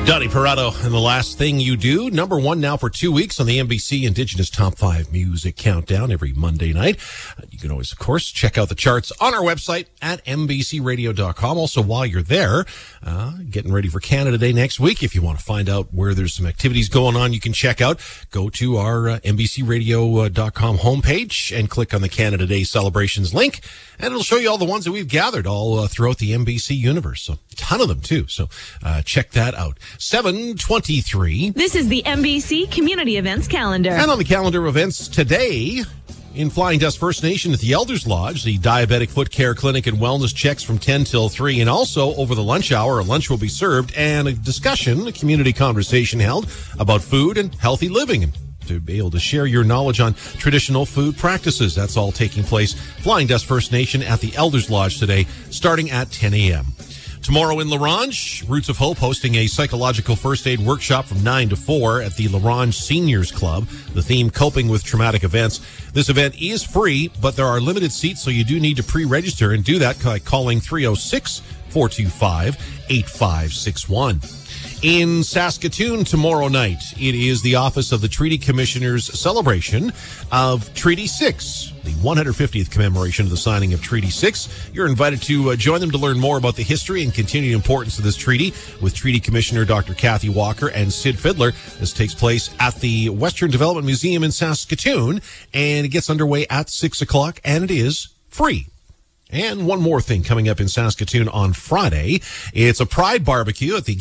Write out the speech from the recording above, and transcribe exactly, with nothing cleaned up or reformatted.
Donnie Parado and The Last Thing You Do, number one now for two weeks on the N B C Indigenous Top five Music Countdown every Monday night. Uh, you can always, of course, check out the charts on our website at N B C radio dot com. Also, while you're there, uh, getting ready for Canada Day next week, if you want to find out where there's some activities going on you can check out, go to our uh, N B C radio dot com homepage and click on the Canada Day celebrations link, and it'll show you all the ones that we've gathered all uh, throughout the N B C universe. So, a ton of them, too. So, uh, check that out. seven twenty-three. This is the N B C Community Events Calendar. And on the calendar of events today, in Flying Dust First Nation at the Elders Lodge, the Diabetic Foot Care Clinic and Wellness checks from ten till three. And also, over the lunch hour, a lunch will be served and a discussion, a community conversation held about food and healthy living, and to be able to share your knowledge on traditional food practices. That's all taking place Flying Dust First Nation at the Elders Lodge today, starting at ten a.m. Tomorrow in La Ronge, Roots of Hope hosting a psychological first aid workshop from nine to four at the La Ronge Seniors Club. The theme, Coping with Traumatic Events. This event is free, but there are limited seats, so you do need to pre-register, and do that by calling three oh six, four two five, eight five six one. In Saskatoon tomorrow night, it is the Office of the Treaty Commissioner's celebration of Treaty six, the one hundred fiftieth commemoration of the signing of Treaty six. You're invited to uh, join them to learn more about the history and continued importance of this treaty with Treaty Commissioner Doctor Kathy Walker and Sid Fiddler. This takes place at the Western Development Museum in Saskatoon, and it gets underway at six o'clock, and it is free. And one more thing coming up in Saskatoon on Friday. It's a Pride barbecue at the